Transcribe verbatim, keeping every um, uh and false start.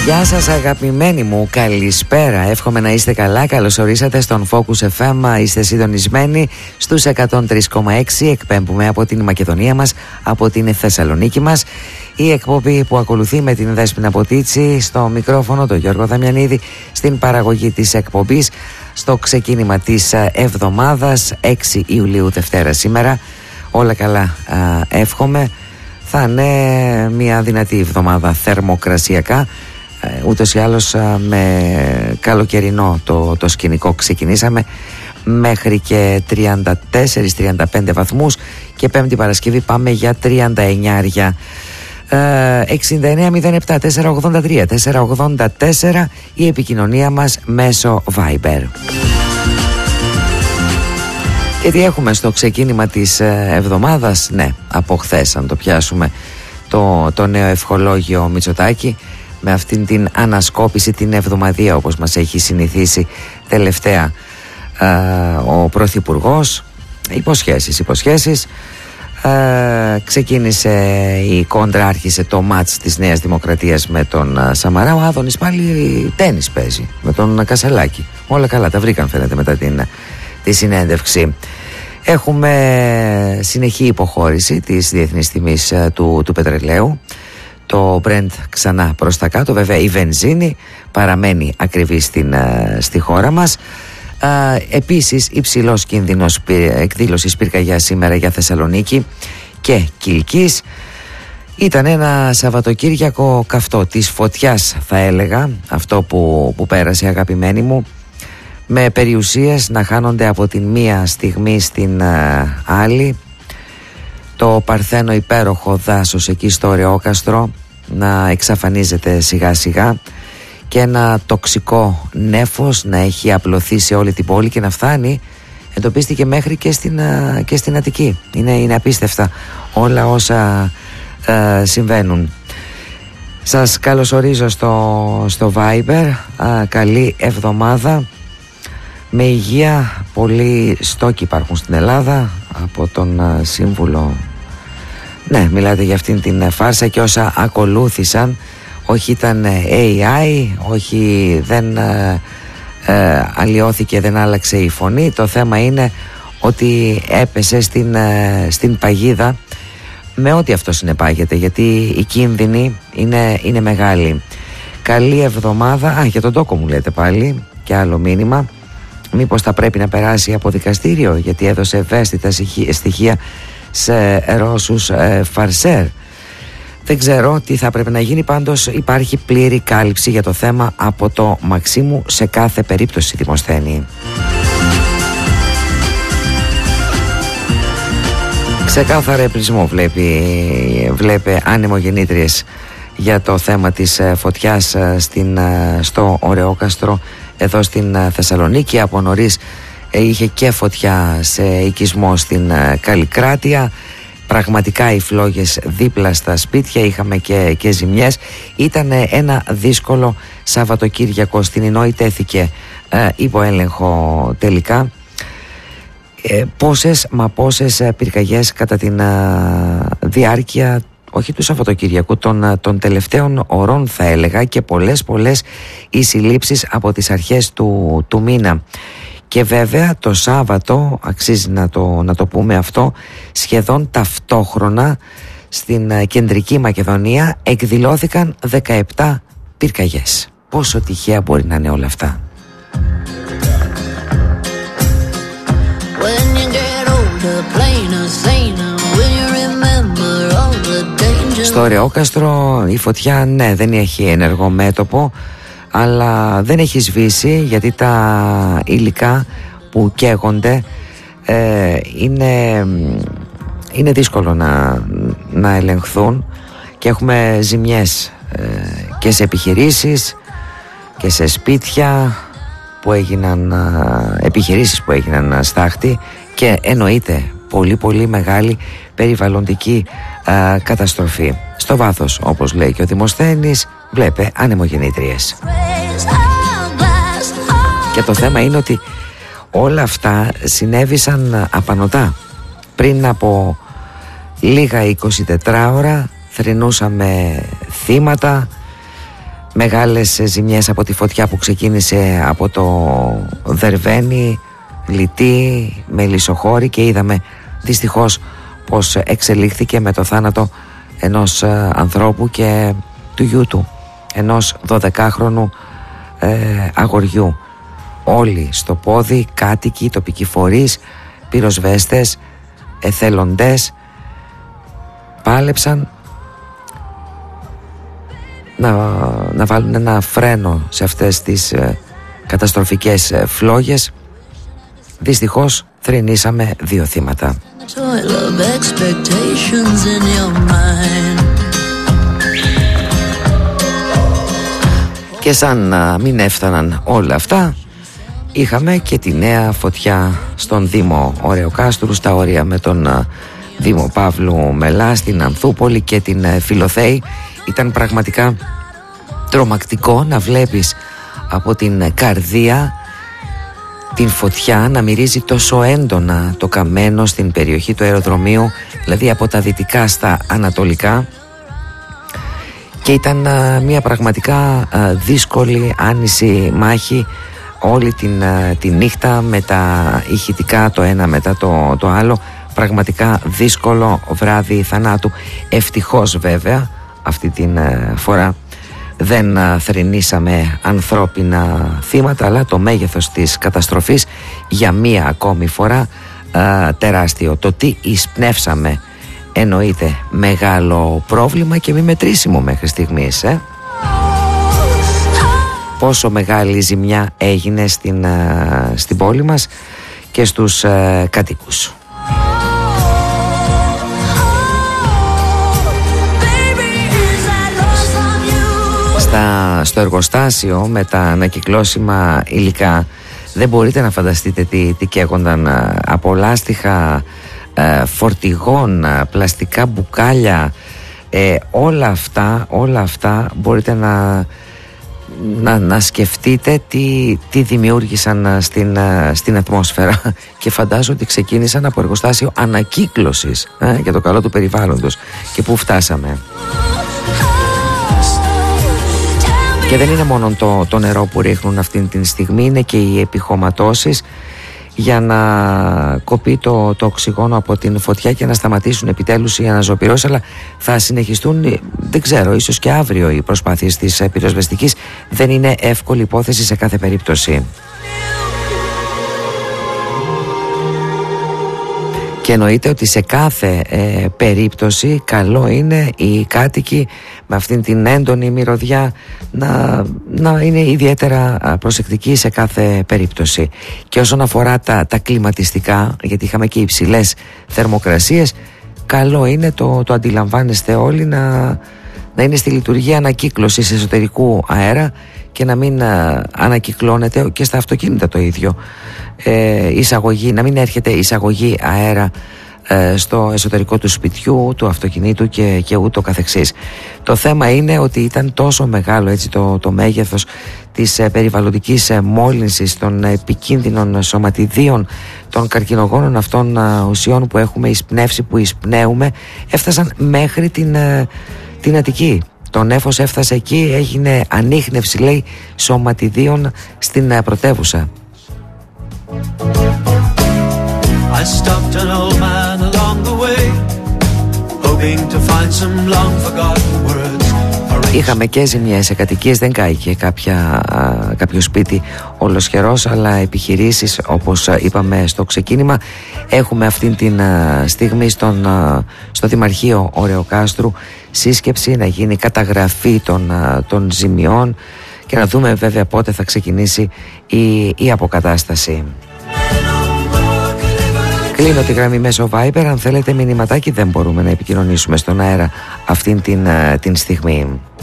Γεια σας αγαπημένοι μου, καλησπέρα. Εύχομαι να είστε καλά. Καλώς ορίσατε στον Focus εφ εμ. Είστε συντονισμένοι στους εκατόν τρία κόμμα έξι. Εκπέμπουμε από την Μακεδονία μας, από την Θεσσαλονίκη μας. Η εκπομπή που ακολουθεί με την Δέσποινα Ποτίτσι στο μικρόφωνο, τον Γιώργο Δαμιανίδη, στην παραγωγή της εκπομπής, στο ξεκίνημα της εβδομάδας, έξι Ιουλίου, Δευτέρα σήμερα. Όλα καλά, α, εύχομαι. Θα είναι μια δυνατή εβδομάδα θερμοκρασιακά. Ούτως ή άλλως με καλοκαιρινό το, το σκηνικό ξεκινήσαμε, μέχρι και τριάντα τέσσερα τριάντα πέντε βαθμούς, και Πέμπτη Παρασκευή πάμε για τριάντα εννιά αριά. εξήντα εννέα μηδέν επτά τετρακόσια ογδόντα τρία τετρακόσια ογδόντα τέσσερα η επικοινωνία μας μέσω Viber. Και τι έχουμε στο ξεκίνημα της εβδομάδας? Ναι, από χθες, αν το πιάσουμε, το, το νέο ευχολόγιο Μητσοτάκη, με αυτήν την ανασκόπηση, την εβδομαδία, όπως μας έχει συνηθίσει τελευταία α, ο Πρωθυπουργός. Υποσχέσεις, υποσχέσεις. Α, ξεκίνησε η κόντρα, άρχισε το μάτς της Νέας Δημοκρατίας με τον α, Σαμαρά. Ο Άδωνης πάλι τένις παίζει με τον Κασελάκη. Όλα καλά, τα βρήκαν φαίνεται μετά την τη συνέντευξη. Έχουμε συνεχή υποχώρηση της διεθνής τιμής α, του, του πετρελαίου. Το Brent ξανά προς τα κάτω. Βέβαια η βενζίνη παραμένει ακριβή στην, στη χώρα μας. Α, επίσης υψηλός κίνδυνος εκδήλωσης πυρκαγιάς σήμερα για Θεσσαλονίκη και Κιλκής. Ήταν ένα Σαββατοκύριακο καυτό της φωτιάς, θα έλεγα, αυτό που, που πέρασε, αγαπημένοι μου, με περιουσίες να χάνονται από την μία στιγμή στην α, άλλη. Το παρθένο υπέροχο δάσος εκεί στο Ωρεόκαστρο να εξαφανίζεται σιγά σιγά, και ένα τοξικό νέφος να έχει απλωθεί σε όλη την πόλη και να φτάνει, εντοπίστηκε μέχρι και στην, και στην Αττική. Είναι, είναι απίστευτα όλα όσα α, συμβαίνουν. Σας καλωσορίζω στο, στο Viber. Α, καλή εβδομάδα με υγεία. Πολλοί στόκοι υπάρχουν στην Ελλάδα από τον α, σύμβουλο. Ναι, μιλάτε για αυτήν την φάρσα και όσα ακολούθησαν. Όχι ήταν έι άι, όχι δεν ε, ε, αλλοιώθηκε, δεν άλλαξε η φωνή. Το θέμα είναι ότι έπεσε στην, ε, στην παγίδα, με ό,τι αυτό συνεπάγεται, γιατί η κίνδυνη είναι, είναι μεγάλη. Καλή εβδομάδα. Α, για τον τόκο μου λέτε πάλι και άλλο μήνυμα. Μήπως θα πρέπει να περάσει από δικαστήριο, γιατί έδωσε ευαίσθητα στοιχεία σε Ρώσους ε, φαρσέρ. Δεν ξέρω τι θα πρέπει να γίνει, πάντως υπάρχει πλήρη κάλυψη για το θέμα από το Μαξίμου σε κάθε περίπτωση, Δημοσθένη. Ξεκάθαρα επρισμό βλέπει, βλέπει ανεμογεννήτριες για το θέμα της φωτιάς στην, στο Ωρεόκαστρο εδώ στην Θεσσαλονίκη. Από νωρίς είχε και φωτιά σε οικισμό στην Καλλικράτεια. Πραγματικά οι φλόγες δίπλα στα σπίτια, είχαμε και, και ζημιές. Ήταν ένα δύσκολο Σαββατοκύριακο. Στην Ινόη τέθηκε ε, υπό έλεγχο τελικά. Ε, πόσες μα πόσες πυρκαγιές κατά την ε, διάρκεια, όχι του Σαββατοκύριακου, των, των τελευταίων ωρών θα έλεγα, και πολλές πολλές οι συλλήψεις από τις αρχές του, του μήνα. Και βέβαια το Σάββατο, αξίζει να το, να το πούμε αυτό, σχεδόν ταυτόχρονα στην κεντρική Μακεδονία εκδηλώθηκαν δεκαεπτά πυρκαγιές. Πόσο τυχαία μπορεί να είναι όλα αυτά. Στο Ωρεόκαστρο η φωτιά, ναι, δεν έχει ενεργό μέτωπο, αλλά δεν έχει σβήσει, γιατί τα υλικά που καίγονται ε, είναι, είναι δύσκολο να, να ελεγχθούν, και έχουμε ζημιές ε, και σε επιχειρήσεις και σε σπίτια που έγιναν, ε, επιχειρήσεις που έγιναν στάχτη, και εννοείται πολύ πολύ μεγάλη περιβαλλοντική ε, καταστροφή. Στο βάθος, όπως λέει και ο Δημοσθένης, βλέπε ανεμογεννήτριες. Και το θέμα είναι ότι όλα αυτά συνέβησαν απανωτά. Πριν από λίγα εικοσιτετράωρα θρηνούσαμε θύματα, μεγάλες ζημιές από τη φωτιά που ξεκίνησε από το Δερβένι, Λιτή, Μελισσοχώρη, και είδαμε δυστυχώς πως εξελίχθηκε με το θάνατο ενός ανθρώπου και του γιού του, ενός δωδεκάχρονου ε, αγοριού. Όλοι στο πόδι, κάτοικοι, τοπικοί φορείς, πυροσβέστες, εθελοντές πάλεψαν να, να βάλουν ένα φρένο σε αυτές τις ε, καταστροφικές ε, φλόγες. Δυστυχώς θρηνήσαμε δύο θύματα. Και σαν να μην έφταναν όλα αυτά, είχαμε και τη νέα φωτιά στον Δήμο Ωρεοκάστρου, στα όρια με τον Δήμο Παύλου Μελά, στην Ανθούπολη και την Φιλοθέη. Ήταν πραγματικά τρομακτικό να βλέπεις από την καρδία την φωτιά να μυρίζει τόσο έντονα το καμένο στην περιοχή του αεροδρομίου, δηλαδή από τα δυτικά στα ανατολικά, και ήταν α, μια πραγματικά α, δύσκολη, άνηση μάχη όλη την, α, τη νύχτα, με τα ηχητικά το ένα μετά το, το άλλο. Πραγματικά δύσκολο βράδυ θανάτου. Ευτυχώς βέβαια αυτή την α, φορά δεν α, θρηνήσαμε ανθρώπινα θύματα, αλλά το μέγεθος της καταστροφής για μία ακόμη φορά α, τεράστιο. Το τι εισπνεύσαμε εννοείται μεγάλο πρόβλημα και μη μετρήσιμο μέχρι στιγμής, ε? Πόσο μεγάλη ζημιά έγινε στην, α, στην πόλη μας και στους α, κατοίκους. Στα, στο εργοστάσιο με τα ανακυκλώσιμα υλικά δεν μπορείτε να φανταστείτε τι, τι καίγονταν από λάστιχα, φορτηγών, πλαστικά μπουκάλια, ε, όλα αυτά, όλα αυτά μπορείτε να, να, να σκεφτείτε τι, τι δημιούργησαν στην, στην ατμόσφαιρα, και φαντάζομαι ότι ξεκίνησαν από εργοστάσιο ανακύκλωσης ε, για το καλό του περιβάλλοντος, και πού φτάσαμε. Και δεν είναι μόνο το, το νερό που ρίχνουν αυτή τη στιγμή, είναι και οι επιχωματώσεις για να κοπεί το, το οξυγόνο από την φωτιά και να σταματήσουν επιτέλους οι αναζωπυρώσεις, αλλά θα συνεχιστούν, δεν ξέρω, ίσως και αύριο οι προσπάθειες της πυροσβεστικής. Δεν είναι εύκολη υπόθεση σε κάθε περίπτωση. Και εννοείται ότι σε κάθε ε, περίπτωση καλό είναι οι κάτοικοι με αυτήν την έντονη μυρωδιά να, να είναι ιδιαίτερα προσεκτικοί σε κάθε περίπτωση. Και όσον αφορά τα, τα κλιματιστικά, γιατί είχαμε και υψηλές θερμοκρασίες, καλό είναι, το, το αντιλαμβάνεστε όλοι, να, να είναι στη λειτουργία ανακύκλωσης εσωτερικού αέρα και να μην α, ανακυκλώνεται, και στα αυτοκίνητα το ίδιο. Ε, εισαγωγή, να μην έρχεται εισαγωγή αέρα ε, στο εσωτερικό του σπιτιού, του αυτοκινήτου και, και ούτω καθεξής. Το θέμα είναι ότι ήταν τόσο μεγάλο έτσι το, το μέγεθος της ε, περιβαλλοντικής ε, μόλυνσης, των επικίνδυνων σωματιδίων, των καρκινογόνων αυτών ε, ουσιών που έχουμε εισπνεύσει, που εισπνέουμε, έφτασαν μέχρι την, ε, την Αττική. Το νέφος έφτασε εκεί, έγινε ανίχνευση, λέει, σωματιδίων στην ε, πρωτεύουσα. I stopped an old man along the way, hoping to find some long forgotten words. Είχαμε και ζημιές σε κατοικίες, δεν κάηκε κάποια, α, κάποιο σπίτι ολοσχερός, αλλά επιχειρήσεις, όπως α, είπαμε στο ξεκίνημα. Έχουμε αυτήν την α, στιγμή στον, α, στο Δημαρχείο Ωρεοκάστρου σύσκεψη, να γίνει καταγραφή των, α, των ζημιών, και να δούμε βέβαια πότε θα ξεκινήσει η, η αποκατάσταση. Κλείνω τη γραμμή μέσω Viber. Αν θέλετε μηνυματάκι, δεν μπορούμε να επικοινωνήσουμε στον αέρα αυτήν την, την στιγμή.